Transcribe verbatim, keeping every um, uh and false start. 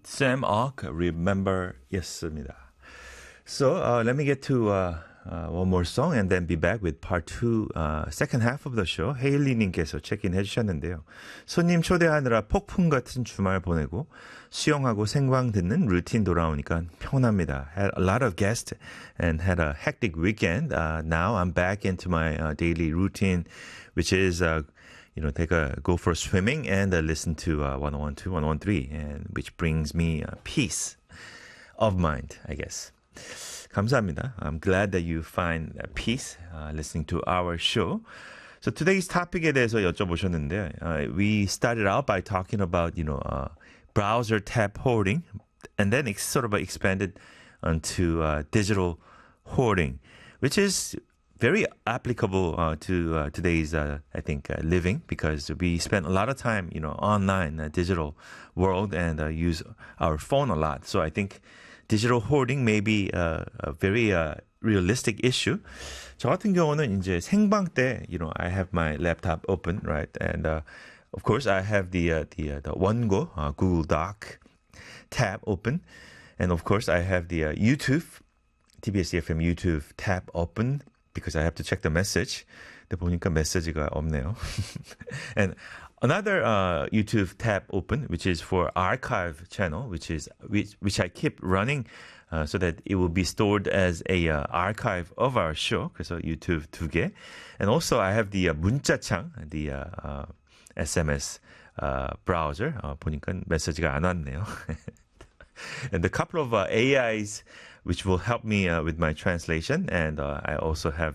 Sam Ock, Remember 였습니다. So uh, let me get to uh, uh, one more song and then be back with part two, uh, second half of the show. 헤일리님께서 체크인 해주셨는데요. 손님 초대하느라 폭풍 같은 주말 보내고 수영하고 생방 듣는 루틴 돌아오니까 평온합니다. Had a lot of guests and had a hectic weekend. Uh, now I'm back into my uh, daily routine, which is uh, you know, take a go for swimming and uh, listen to uh, one oh one two, one oh one three, and which brings me uh, peace of mind, I guess. 감사합니다. I'm glad that you find peace uh, listening to our show. So today's topic에 대해서 여쭤보셨는데, uh, we started out by talking about, you know, uh, browser tab hoarding, and then it sort of expanded onto uh, digital hoarding, which is very applicable uh, to uh, today's, uh, I think, uh, living, because we spend a lot of time, you know, online, uh, digital world, and uh, use our phone a lot. So I think digital hoarding may be uh, a very uh, realistic issue. 저 같은 경우는 이제 생방 때, you know, I have my laptop open, right, and uh, of course I have the uh, the uh, the 원고 uh, Google Doc tab open, and of course I have the uh, YouTube T B S E F M YouTube tab open. Because I have to check the message. 근데 보니까 메시지가 없네요. And another uh, YouTube tab open, which is for archive channel, which is which which I keep running, uh, so that it will be stored as a uh, archive of our show. 그래서 YouTube 두 개. And also I have the uh, 문자창, the uh, uh, S M S uh, browser. 어, 보니까 메시지가 안 왔네요. And a couple of uh, A Is which will help me uh, with my translation. And uh, I also have